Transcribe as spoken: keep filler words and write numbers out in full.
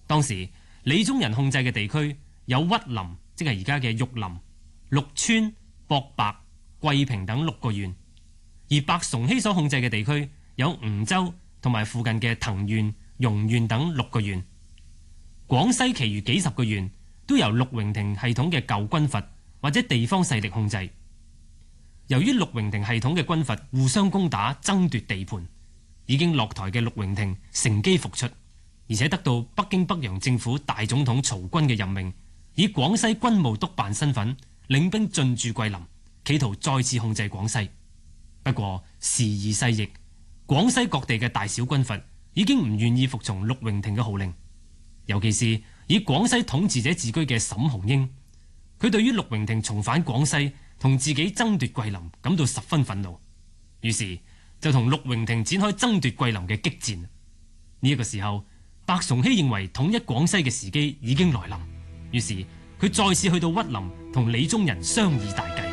當時李宗仁控制嘅地區有鬱林，即係而家嘅玉林、陸川、博白、桂平等六個縣，而白崇禧所控制嘅地區有梧州同埋附近嘅藤縣、容縣等六個縣。廣西其餘幾十個縣都由陸榮廷系統嘅舊軍閥或者地方勢力控制。由於陸榮廷系統嘅軍閥互相攻打爭奪地盤，已經落台嘅陸榮廷乘機復出，而且得到北京北洋政府大總統曹軍嘅任命，以廣西軍務督辦身份領兵進駐桂林，企圖再次控制廣西。不過時移世易，廣西各地嘅大小軍閥已經唔願意服從陸榮廷嘅號令，尤其是以廣西統治者自居嘅沈鴻英，佢對於陸榮廷重返廣西同自己爭奪桂林感到十分憤怒，於是就同陸榮廷展開爭奪桂林嘅激戰。呢、這、一個時候，白崇禧認為統一廣西嘅時機已經來臨，於是佢再次去到鬱林同李宗仁商議大計。